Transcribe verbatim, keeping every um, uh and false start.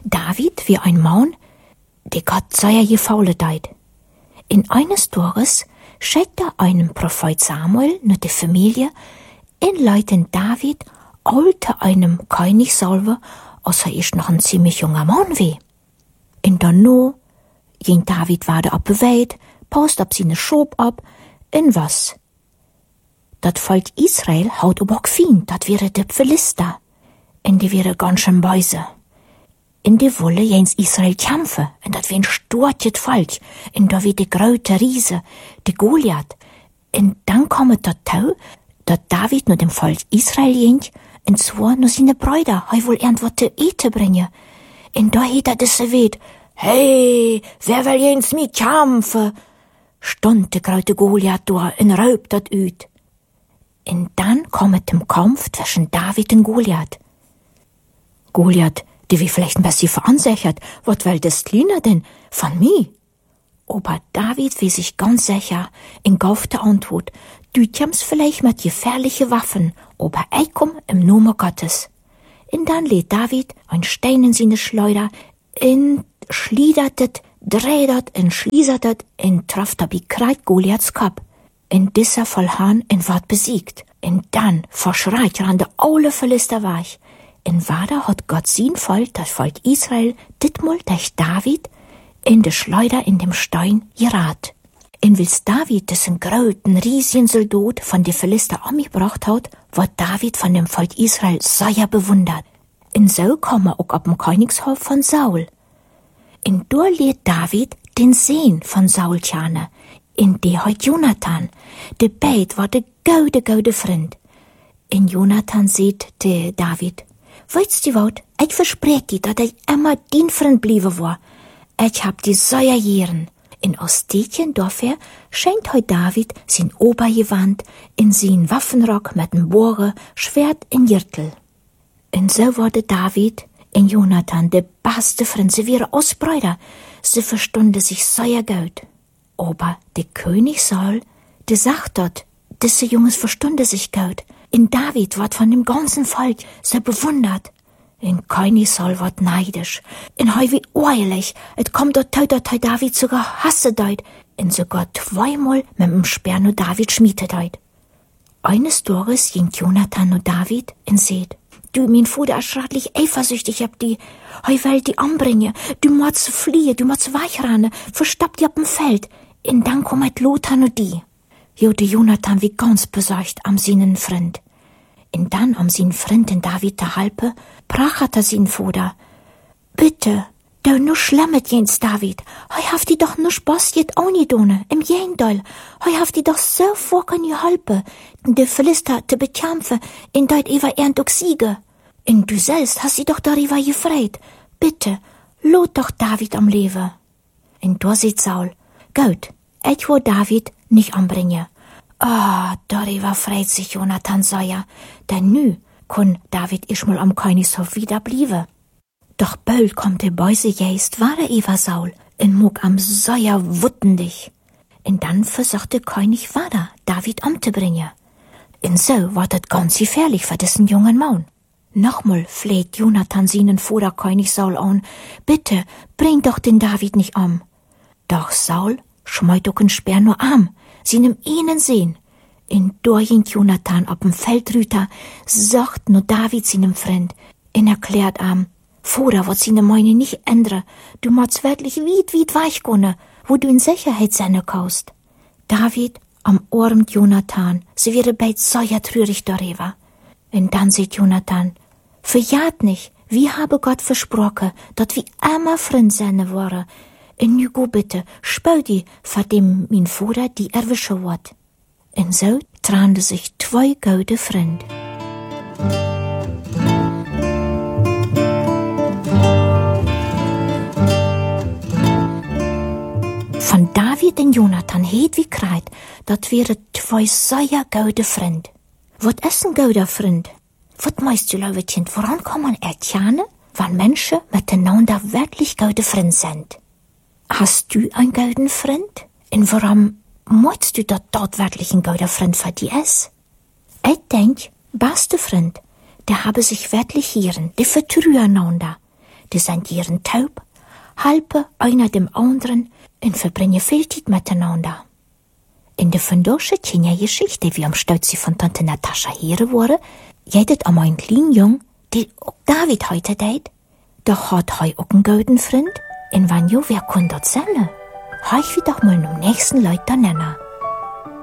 David wie ein Mann, der Gott sei ja gefaule deit. In eines Tages schickt er einem Prophet Samuel nur die Familie in Leuten David alte einem König Salve, als er ist noch ein ziemlich junger Mann wie. In der No ging David weiter ab beweit, paust ab seine Schob ab, in was? Dat Volk Israel haut aber auch fin, dat wäre de Philister. En die wäre ganz schön Beuse. In die Wolle jens Israel kämpfen, en dat wär ein stortjet Volk, en da wie de grote Riese, de Goliath. En dann kommt dat Tau, dat David nur dem Volk Israel jent, en zwar nur seine Brüder, hei wohl irgendwas zu eten bringen. En da het er disse weet, hey, wer will jens mit kämpfen? Stund de grote Goliath da en raubt dat uit. En dann kommt dem Kampf zwischen David und Goliath. Goliath, die wie vielleicht ein bisschen verunsichert, wat will das Kleiner denn von mir? Aber David wie sich ganz sicher in gaufte Antwort, du kämst vielleicht mit gefährliche Waffen, aber ich komm im Namen Gottes. Und dann lädt David ein Stein in seine Schleuder, in schliedertet, dreht und schließertet, und trifft dabei kreit Goliaths Kopf. In dieser Vollhahn in ward besiegt. Und dann verschreit ran der alle Philister weich. In Wader hat Gott sein Volk, das Volk Israel, ditmol durch David in de Schleuder in dem Stein gerat. In wils David dessen groten, riesigen Soldat von de Philister angebracht hat, wird David von dem Volk Israel sehr bewundert. In so kam er auch ab dem Königshof von Saul. In dor lädt David den Sehn von Saul tjane, in de heut Jonathan. De beid war de goude, goude Freund. In Jonathan sieht de David, weißt du wat, ich versprech dir, dat ich immer din Freund bliebe war. Ich hab die säuer Jahren. In Ostetien dafür schenkt heut David sein Obergewand in sein Waffenrock mit dem Bohre, Schwert in Gürtel. Und so wurde David in Jonathan de beste Freund, sie wäre Ostbrüder, sie verstunde sich säuer gut. Aber der König Saul, der sagt dort, diese Jungs verstunde sich gut. In David wird von dem ganzen Volk so bewundert. In König Saul wird neidisch. In heu wie eilig, et kommt dort tau, dort David sogar hasse deut. In sogar zweimal mit dem Speer nur David schmiete deut. Eines Tages ging Jonathan nur David und seht, du, mein Vater ist schrecklich eifersüchtig ab die. Heu will die anbringen. Du musst fliehen, du musst weichrennen, verstoppt die ab dem Feld. Und dann kommt Lothar nur die. Jo, der Jonathan wie ganz besorgt am seinen Freund. Und dann am seinen Freund in David der Halpe, prachert er seinen Vater. Bitte, du nur schlemmet jens David. Heu haft die doch nur Spaß jet auch nicht ohne, im Jendal. Heu haft die doch so vor kann je Halpe, de Philister te bekämpfen, in deit ewa ernt auch Siege. Und du selbst hast sie doch darüber gefreit. Bitte, lot doch David am Leben. Und da sieht Saul, gut, ich will David nicht anbringen. Ah, oh, darüber freit sich Jonathan sehr, denn nu kann David isch mal am Königshof wieder blieben. Doch bald kommt der Beuse jäst wahre Eva Saul, in Mug am sehr wuttendig. Und dann versucht der König weiter, David umzubringen. Und so wird es ganz gefährlich für diesen jungen Mann. Nochmal fleht Jonathan seinen Vater König Saul an, bitte, bring doch den David nicht um. Doch Saul schmeut auch ein Speer nur am, seinem einen sehen. In dorging Jonathan ab dem Feldrüter, sagt nur David seinem Freund, in erklärt am, Vater wird seine Meine nicht ändern, du musst wirklich weit, weit weich gehen, wo du in Sicherheit sein kannst. David am Ohr Jonathan, sie wäre beid sehr trürig darüber. Und dann sieht Jonathan, verjagt nicht, wie habe Gott versprochen, dat wir immer Freund sein wollen. Und nu go bitte, spau die, vor dem mein Vater die erwischen wird. Und so trande sich zwei gute Freunde. Von David und Jonathan heet wie kreit, dat wäre zwei sehr gute Freunde. Wat ist ein guter Freund? Wat meist du, liebe Kind, woran kann man erkennen, wann Menschen miteinander wirklich gute Freunde sind? Hast du einen guten Freund? Und warum meinst du, dass dort wirklich ein guter Freund für dich ist? Ich denk, beste Freund, der habe sich wirklich hieren, die vertrühen einander. Die sind ihren taub, halpen einer dem anderen und verbringen viel Zeit miteinander. In der Fundosche Kindergeschichte, wie am Stutzi von Tante Natascha hören wurde, jedet am ein kleinen Jung, der auch David heute deit. Doch hat hei auch einen guten Freund, und wenn jo wer kann das sein? Hei ich doch mal am nächsten Leute nennen.